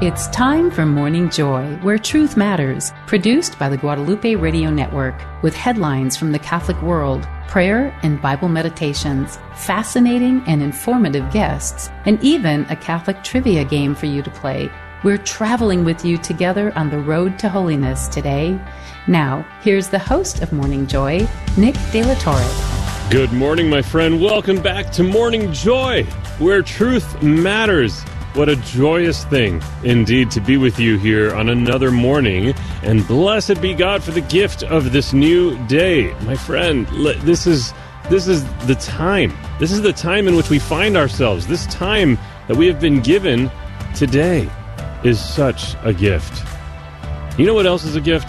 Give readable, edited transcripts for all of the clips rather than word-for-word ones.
It's time for Morning Joy, where truth matters, produced by the Guadalupe Radio Network, with headlines from the Catholic world, prayer and Bible meditations, fascinating and informative guests, and even a Catholic trivia game for you to play. We're traveling with you together on the road to holiness today. Now, here's the host of Morning Joy, Nick De La Torre. Good morning, my friend. Welcome back to Morning Joy, where truth matters. What a joyous thing, indeed, to be with you here on another morning. And blessed be God for the gift of this new day. My friend, this is the time. This is the time in which we find ourselves. This time that we have been given today is such a gift. You know what else is a gift?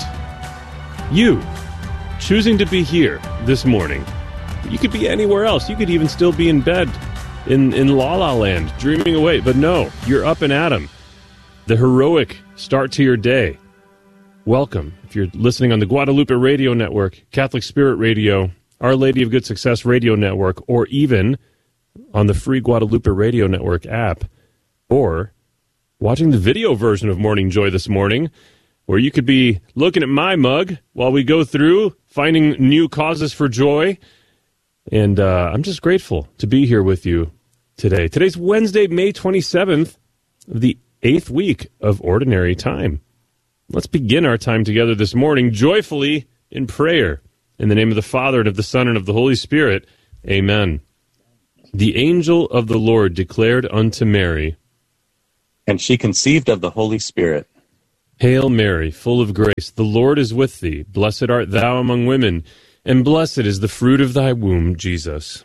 You choosing to be here this morning. You could be anywhere else. You could even still be in bed in La La Land, dreaming away. But no, you're up and at 'em. The heroic start to your day. Welcome. If you're listening on the Guadalupe Radio Network, Catholic Spirit Radio, Our Lady of Good Success Radio Network, or even on the free Guadalupe Radio Network app, or watching the video version of Morning Joy this morning, where you could be looking at my mug while we go through finding new causes for joy. And I'm just grateful to be here with you today. Today's Wednesday, May 27th, the 8th week of Ordinary Time. Let's begin our time together this morning joyfully in prayer. In the name of the Father, and of the Son, and of the Holy Spirit. Amen. The angel of the Lord declared unto Mary, and she conceived of the Holy Spirit. Hail Mary, full of grace, the Lord is with thee. Blessed art thou among women, and blessed is the fruit of thy womb, Jesus.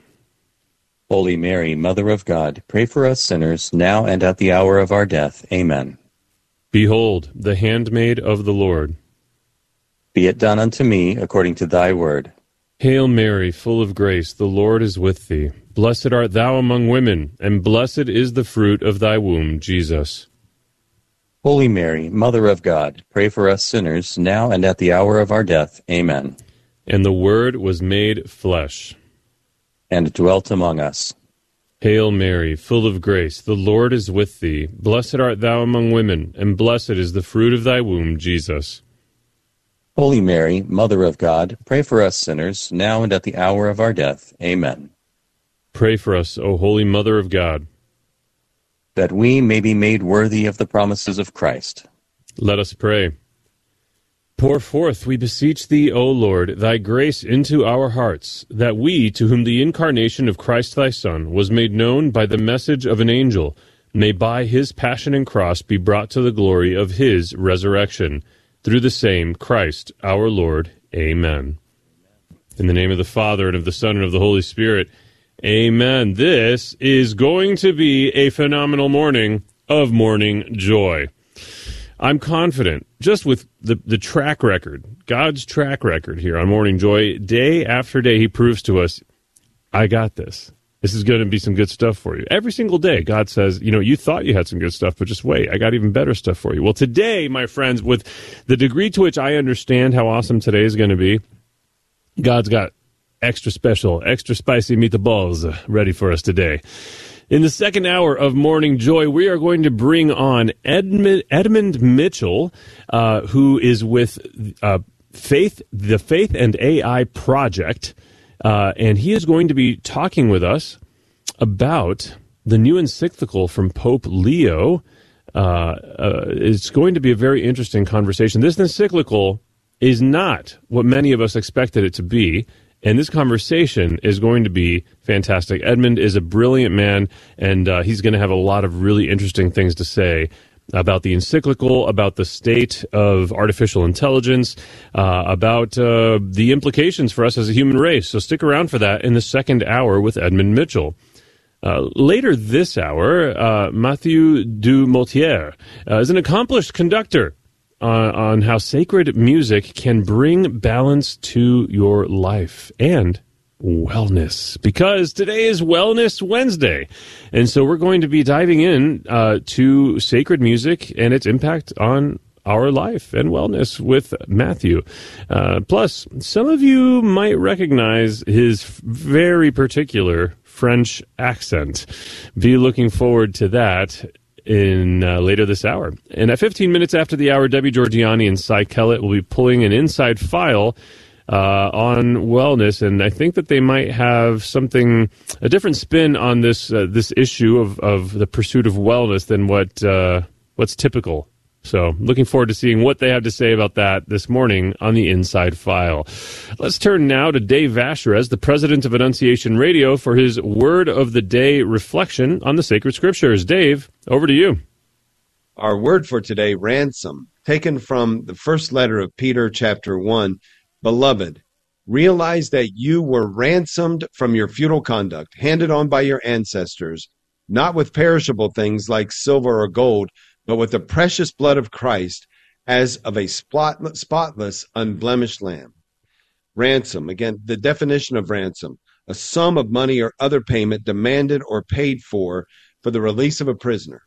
Holy Mary, Mother of God, pray for us sinners, now and at the hour of our death. Amen. Behold, the handmaid of the Lord. Be it done unto me according to thy word. Hail Mary, full of grace, the Lord is with thee. Blessed art thou among women, and blessed is the fruit of thy womb, Jesus. Holy Mary, Mother of God, pray for us sinners, now and at the hour of our death. Amen. And the Word was made flesh, and dwelt among us. Hail Mary, full of grace, the Lord is with thee. Blessed art thou among women, and blessed is the fruit of thy womb, Jesus. Holy Mary, Mother of God, pray for us sinners, now and at the hour of our death. Amen. Pray for us, O Holy Mother of God, that we may be made worthy of the promises of Christ. Let us pray. Pour forth, we beseech thee, O Lord, thy grace into our hearts, that we, to whom the incarnation of Christ thy Son was made known by the message of an angel, may by his passion and cross be brought to the glory of his resurrection. Through the same Christ our Lord. Amen. In the name of the Father, and of the Son, and of the Holy Spirit. Amen. This is going to be a phenomenal morning of Morning Joy. I'm confident, just with the track record, God's track record here on Morning Joy, day after day, he proves to us, I got this. This is going to be some good stuff for you. Every single day, God says, you thought you had some good stuff, but just wait, I got even better stuff for you. Well, today, my friends, with the degree to which I understand how awesome today is going to be, God's got extra special, extra spicy meatballs ready for us today. In the second hour of Morning Joy, we are going to bring on Edmund Mitchell, who is with the Faith and AI Project, and he is going to be talking with us about the new encyclical from Pope Leo. It's going to be a very interesting conversation. This encyclical is not what many of us expected it to be. And this conversation is going to be fantastic. Edmund is a brilliant man, and he's going to have a lot of really interesting things to say about the encyclical, about the state of artificial intelligence, about the implications for us as a human race. So stick around for that in the second hour with Edmund Mitchell. Later this hour, Mathieu du Motier is an accomplished conductor on how sacred music can bring balance to your life and wellness, because today is Wellness Wednesday. And so we're going to be diving in to sacred music and its impact on our life and wellness with Matthew. Plus, some of you might recognize his very particular French accent. Be looking forward to that. in later this hour. And at 15 minutes after the hour, Debbie Georgiani and Cy Kellett will be pulling an inside file on wellness, and I think that they might have a different spin on this issue of the pursuit of wellness than what's typical. So looking forward to seeing what they have to say about that this morning on the Inside File. Let's turn now to Dave Vacherez, the president of Annunciation Radio, for his Word of the Day reflection on the Sacred Scriptures. Dave, over to you. Our word for today, ransom, taken from the first letter of Peter, chapter 1. Beloved, realize that you were ransomed from your futile conduct, handed on by your ancestors, not with perishable things like silver or gold, but with the precious blood of Christ, as of a spotless, unblemished lamb. Ransom, again, the definition of ransom, a sum of money or other payment demanded or paid for the release of a prisoner.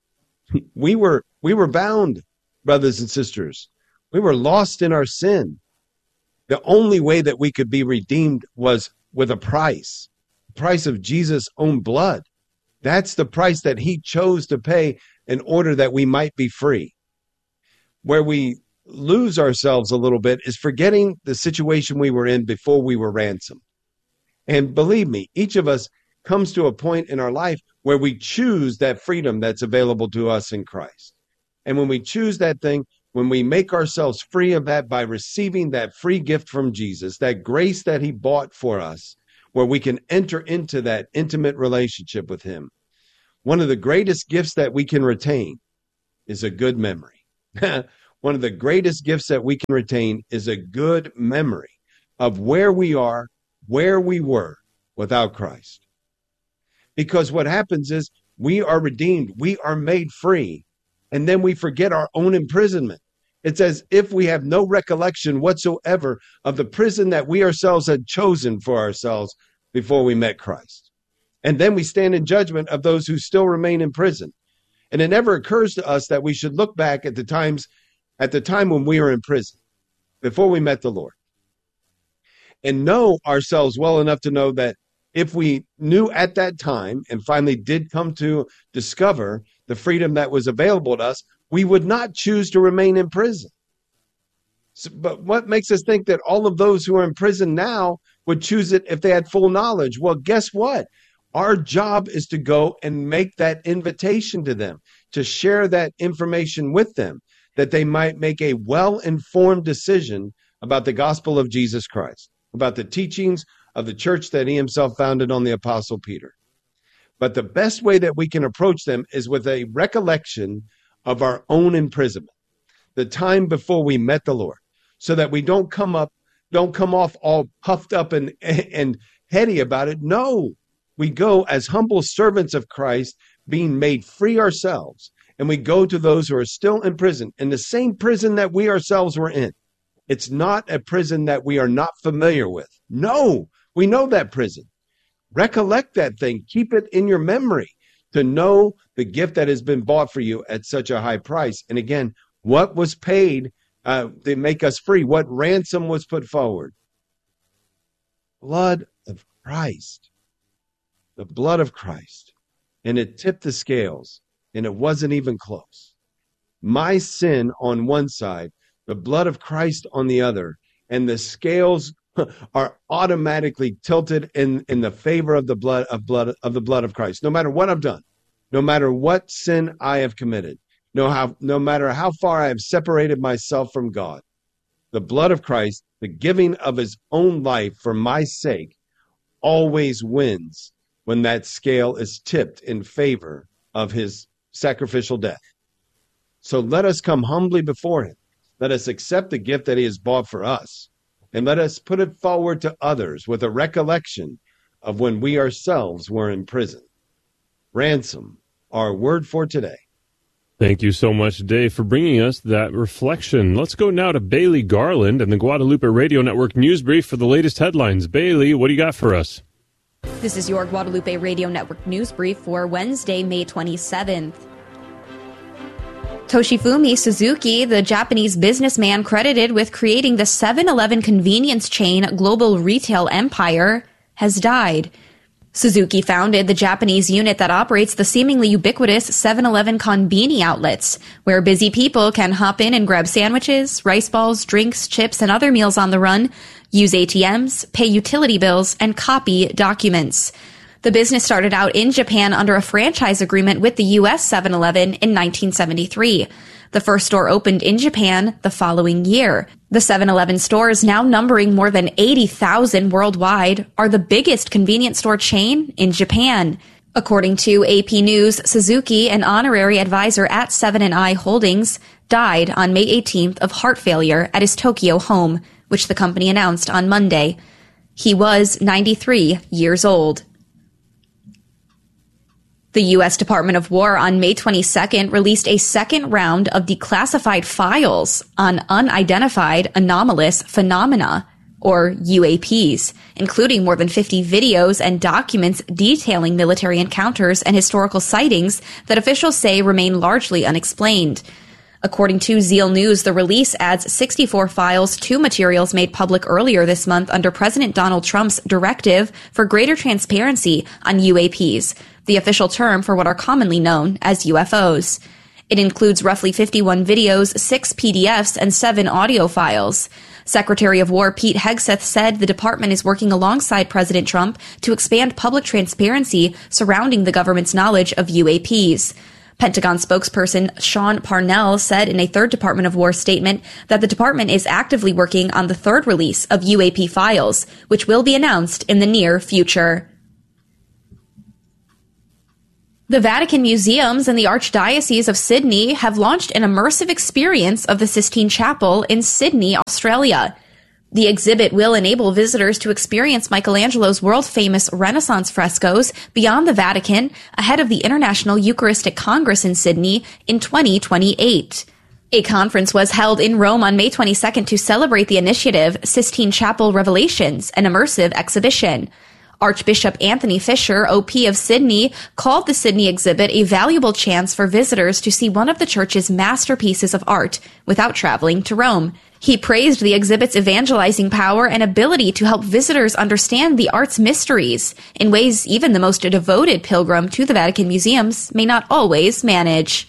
We were bound, brothers and sisters. We were lost in our sin. The only way that we could be redeemed was with a price, the price of Jesus' own blood. That's the price that he chose to pay in order that we might be free. Where we lose ourselves a little bit is forgetting the situation we were in before we were ransomed. And believe me, each of us comes to a point in our life where we choose that freedom that's available to us in Christ. And when we choose that thing, when we make ourselves free of that by receiving that free gift from Jesus, that grace that he bought for us, where we can enter into that intimate relationship with him, one of the greatest gifts that we can retain is a good memory. One of the greatest gifts that we can retain is a good memory of where we are, where we were without Christ. Because what happens is we are redeemed, we are made free, and then we forget our own imprisonment. It's as if we have no recollection whatsoever of the prison that we ourselves had chosen for ourselves before we met Christ. And then we stand in judgment of those who still remain in prison. And it never occurs to us that we should look back at the time when we were in prison, before we met the Lord, and know ourselves well enough to know that if we knew at that time and finally did come to discover the freedom that was available to us, we would not choose to remain in prison. But what makes us think that all of those who are in prison now would choose it if they had full knowledge? Well, guess what? Our job is to go and make that invitation to them, to share that information with them, that they might make a well-informed decision about the gospel of Jesus Christ, about the teachings of the church that he himself founded on the Apostle Peter. But the best way that we can approach them is with a recollection of our own imprisonment, the time before we met the Lord, so that we don't come off all puffed up and heady about it. No. We go as humble servants of Christ, being made free ourselves, and we go to those who are still in prison, in the same prison that we ourselves were in. It's not a prison that we are not familiar with. No, we know that prison. Recollect that thing. Keep it in your memory to know the gift that has been bought for you at such a high price. And again, what was paid to make us free? What ransom was put forward? Blood of Christ. The blood of Christ. And it tipped the scales, and it wasn't even close. My sin on one side, the blood of Christ on the other, and the scales are automatically tilted in the favor of the blood of Christ. No matter what I've done, no matter what sin I have committed, no matter how far I have separated myself from God, the blood of Christ, the giving of his own life for my sake, always wins when that scale is tipped in favor of his sacrificial death. So let us come humbly before him. Let us accept the gift that he has bought for us, and let us put it forward to others with a recollection of when we ourselves were in prison. Ransom, our word for today. Thank you so much, Dave, for bringing us that reflection. Let's go now to Bailey Garland and the Guadalupe Radio Network News Brief for the latest headlines. Bailey, what do you got for us? This is your Guadalupe Radio Network News Brief for Wednesday, May 27th. Toshifumi Suzuki, the Japanese businessman credited with creating the 7-Eleven convenience chain global retail empire, has died. Suzuki founded the Japanese unit that operates the seemingly ubiquitous 7-Eleven Konbini outlets, where busy people can hop in and grab sandwiches, rice balls, drinks, chips, and other meals on the run, use ATMs, pay utility bills, and copy documents. The business started out in Japan under a franchise agreement with the U.S. 7-Eleven in 1973. The first store opened in Japan the following year. The 7-Eleven stores, now numbering more than 80,000 worldwide, are the biggest convenience store chain in Japan. According to AP News, Suzuki, an honorary advisor at 7&I Holdings, died on May 18th of heart failure at his Tokyo home, which the company announced on Monday. He was 93 years old. The U.S. Department of War on May 22nd released a second round of declassified files on unidentified anomalous phenomena, or UAPs, including more than 50 videos and documents detailing military encounters and historical sightings that officials say remain largely unexplained. According to Zeal News, the release adds 64 files to materials made public earlier this month under President Donald Trump's directive for greater transparency on UAPs, the official term for what are commonly known as UFOs. It includes roughly 51 videos, 6 PDFs, and 7 audio files. Secretary of War Pete Hegseth said the department is working alongside President Trump to expand public transparency surrounding the government's knowledge of UAPs. Pentagon spokesperson Sean Parnell said in a third Department of War statement that the department is actively working on the third release of UAP files, which will be announced in the near future. The Vatican Museums and the Archdiocese of Sydney have launched an immersive experience of the Sistine Chapel in Sydney, Australia. The exhibit will enable visitors to experience Michelangelo's world-famous Renaissance frescoes beyond the Vatican ahead of the International Eucharistic Congress in Sydney in 2028. A conference was held in Rome on May 22nd to celebrate the initiative Sistine Chapel Revelations, an immersive exhibition. Archbishop Anthony Fisher, OP of Sydney, called the Sydney exhibit a valuable chance for visitors to see one of the church's masterpieces of art without traveling to Rome. He praised the exhibit's evangelizing power and ability to help visitors understand the art's mysteries in ways even the most devoted pilgrim to the Vatican Museums may not always manage.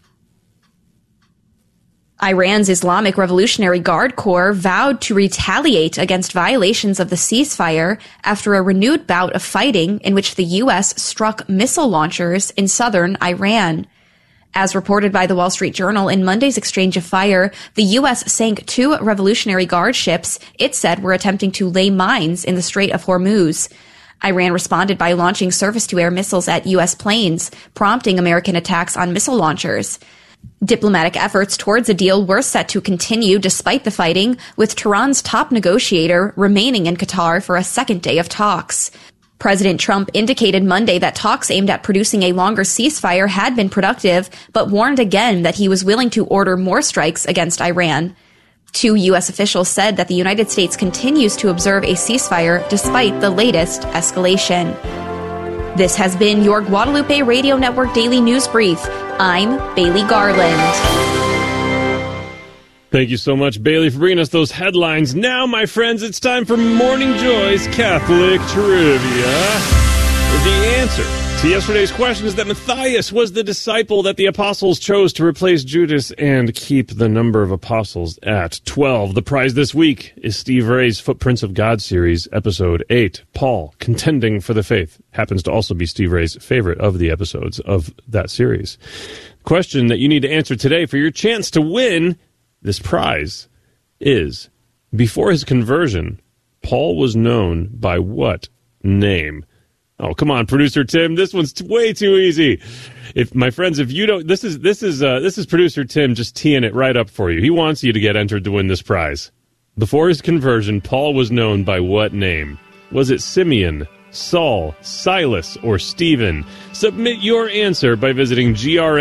Iran's Islamic Revolutionary Guard Corps vowed to retaliate against violations of the ceasefire after a renewed bout of fighting in which the U.S. struck missile launchers in southern Iran. As reported by the Wall Street Journal in Monday's exchange of fire, the U.S. sank 2 Revolutionary Guard ships it said were attempting to lay mines in the Strait of Hormuz. Iran responded by launching surface-to-air missiles at U.S. planes, prompting American attacks on missile launchers. Diplomatic efforts towards a deal were set to continue despite the fighting, with Tehran's top negotiator remaining in Qatar for a second day of talks. President Trump indicated Monday that talks aimed at producing a longer ceasefire had been productive, but warned again that he was willing to order more strikes against Iran. 2 U.S. officials said that the United States continues to observe a ceasefire despite the latest escalation. This has been your Guadalupe Radio Network Daily News Brief. I'm Bailey Garland. Thank you so much, Bailey, for bringing us those headlines. Now, my friends, it's time for Morning Joy's Catholic Trivia. The answer to yesterday's question is that Matthias was the disciple that the apostles chose to replace Judas and keep the number of apostles at 12. The prize this week is Steve Ray's Footprints of God series, episode 8, Paul, Contending for the Faith. Happens to also be Steve Ray's favorite of the episodes of that series. Question that you need to answer today for your chance to win this prize is, before his conversion, Paul was known by what name? Oh, come on, producer Tim. This one's way too easy. If my friends, if you don't, this is producer Tim just teeing it right up for you. He wants you to get entered to win this prize. Before his conversion, Paul was known by what name? Was it Simeon, Saul, Silas, or Stephen? Submit your answer by visiting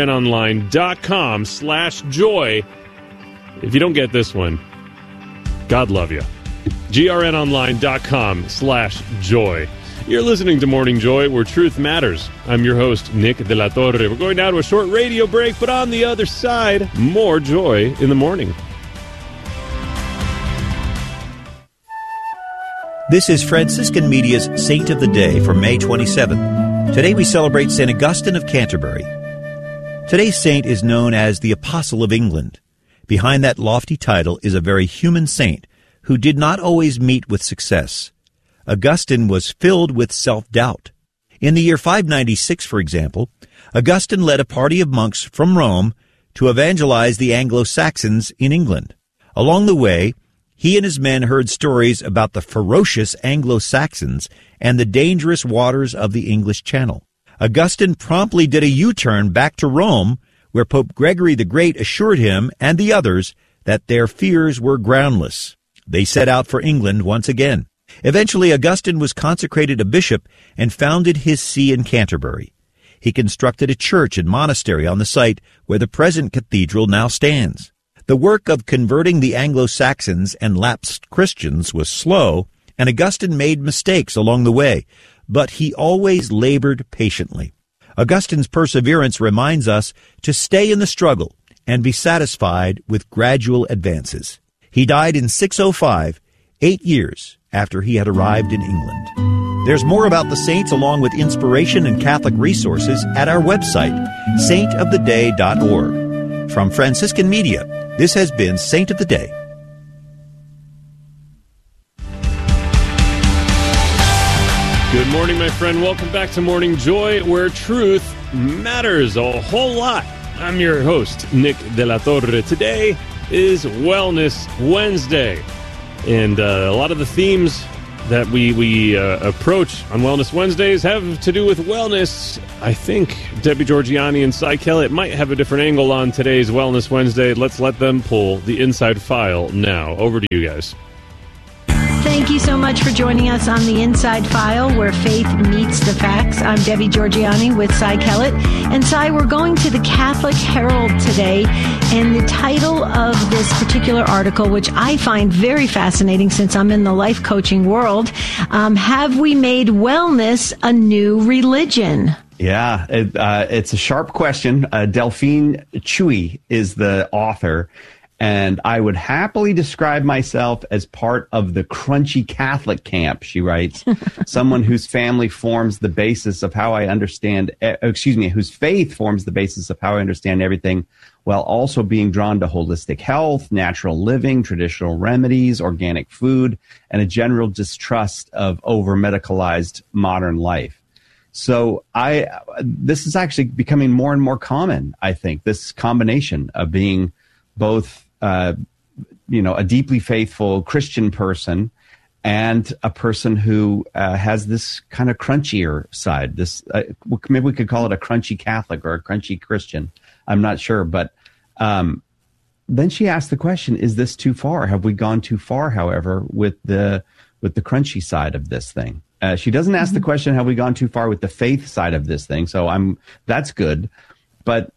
grnonline.com/joy. If you don't get this one, God love you. grnonline.com/joy. You're listening to Morning Joy, where truth matters. I'm your host, Nick De La Torre. We're going down to a short radio break, but on the other side, more joy in the morning. This is Franciscan Media's Saint of the Day for May 27th. Today we celebrate St. Augustine of Canterbury. Today's saint is known as the Apostle of England. Behind that lofty title is a very human saint who did not always meet with success. Augustine was filled with self-doubt. In the year 596, for example, Augustine led a party of monks from Rome to evangelize the Anglo-Saxons in England. Along the way, he and his men heard stories about the ferocious Anglo-Saxons and the dangerous waters of the English Channel. Augustine promptly did a U-turn back to Rome, where Pope Gregory the Great assured him and the others that their fears were groundless. They set out for England once again. Eventually, Augustine was consecrated a bishop and founded his see in Canterbury. He constructed a church and monastery on the site where the present cathedral now stands. The work of converting the Anglo-Saxons and lapsed Christians was slow, and Augustine made mistakes along the way, but he always labored patiently. Augustine's perseverance reminds us to stay in the struggle and be satisfied with gradual advances. He died in 605, 8 years after he had arrived in England. There's more about the saints along with inspiration and Catholic resources at our website, saintoftheday.org. From Franciscan Media, this has been Saint of the Day. Good morning, my friend. Welcome back to Morning Joy, where truth matters a whole lot. I'm your host, Nick De La Torre. Today is Wellness Wednesday, and a lot of the themes that we approach on Wellness Wednesdays have to do with wellness. I think Debbie Georgianni and Cy Kellett might have a different angle on today's Wellness Wednesday. Let's let them pull the inside file now. Over to you guys. Thank you so much for joining us on the Inside File, where faith meets the facts. I'm Debbie Georgianni with Cy Kellett. And Cy, we're going to the Catholic Herald today, and the title of this particular article, which I find very fascinating since I'm in the life coaching world, have we made wellness a new religion? Yeah, it's a sharp question. Delphine Chui is the author. And I would happily describe myself as part of the crunchy Catholic camp, she writes. Someone whose family forms the basis of how I understand, whose faith forms the basis of how I understand everything, while also being drawn to holistic health, natural living, traditional remedies, organic food, and a general distrust of over-medicalized modern life. So this is actually becoming more and more common, I think, this combination of being both a deeply faithful Christian person and a person who has this kind of crunchier side. This maybe we could call it a crunchy Catholic or a crunchy Christian. I'm not sure, but then she asked the question: is this too far? Have we gone too far? However, with the crunchy side of this thing, she doesn't ask the question: have we gone too far with the faith side of this thing? So that's good. But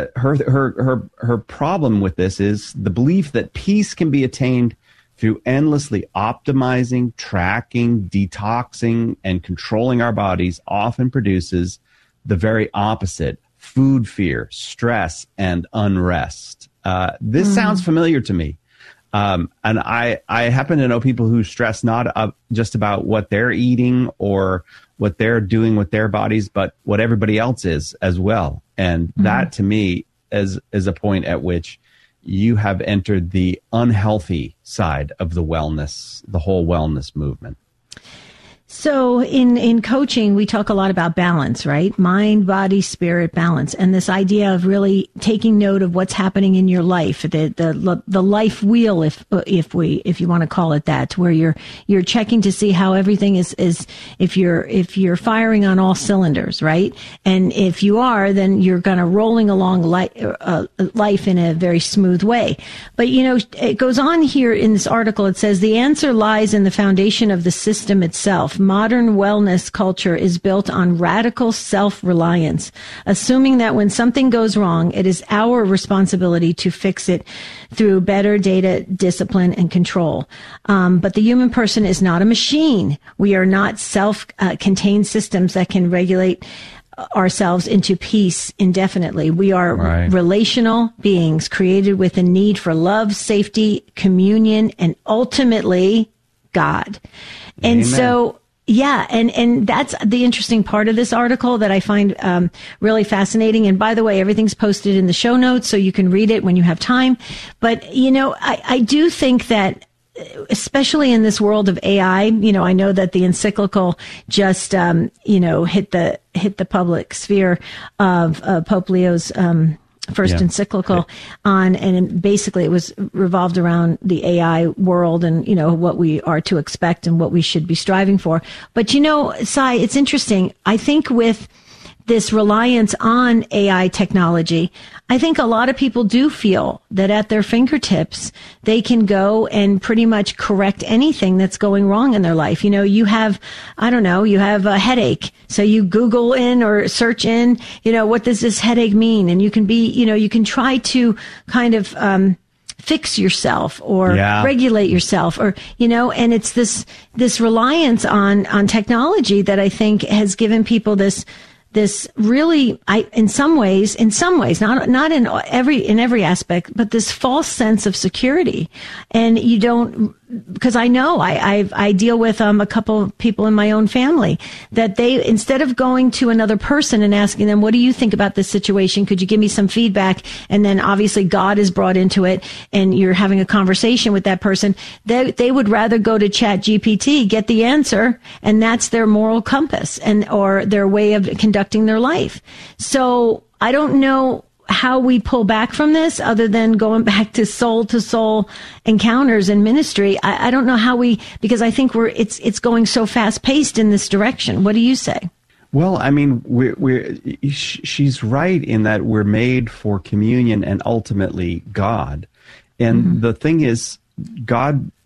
her problem with this is the belief that peace can be attained through endlessly optimizing, tracking, detoxing, and controlling our bodies often produces the very opposite: food fear, stress, and unrest. This sounds familiar to me. And I happen to know people who stress not just about what they're eating or what they're doing with their bodies, but what everybody else is as well. And that, to me, is a point at which you have entered the unhealthy side of the whole wellness movement. So in coaching, we talk a lot about balance, right? Mind, body, spirit, balance. And this idea of really taking note of what's happening in your life, the life wheel, if you want to call it that, where you're checking to see how everything is if you're firing on all cylinders, right? And if you are, then you're kind of rolling along life in a very smooth way. But, it goes on here in this article. It says the answer lies in the foundation of the system itself. Modern wellness culture is built on radical self-reliance, assuming that when something goes wrong, it is our responsibility to fix it through better data, discipline, and control. But the human person is not a machine. We are not self-contained systems that can regulate ourselves into peace indefinitely. We are relational beings created with a need for love, safety, communion, and ultimately God. And Amen. so, yeah, and that's the interesting part of this article that I find really fascinating. And by the way, everything's posted in the show notes, so you can read it when you have time. But, I do think that, especially in this world of AI, I know that the encyclical just, hit the public sphere of Pope Leo's first encyclical on, and basically it was revolved around the AI world and, what we are to expect and what we should be striving for. But, Cy, it's interesting. I think with this reliance on AI technology, I think a lot of people do feel that at their fingertips, they can go and pretty much correct anything that's going wrong in their life. You have a headache. So you Google in or search in, what does this headache mean? And you can try to kind of, fix yourself or regulate yourself or, and it's this reliance on technology that I think has given people this really, in some ways, not in every aspect, but this false sense of security. And you don't, because I know I deal with a couple of people in my own family that they, instead of going to another person and asking them, what do you think about this situation? Could you give me some feedback? And then obviously God is brought into it and you're having a conversation with that person. They would rather go to ChatGPT, get the answer, and that's their moral compass or their way of conducting their life. So I don't know how we pull back from this other than going back to soul encounters and ministry. I don't know how because I think it's going so fast paced in this direction. What do you say? Well, I mean, she's right in that we're made for communion and ultimately God. And the thing is, God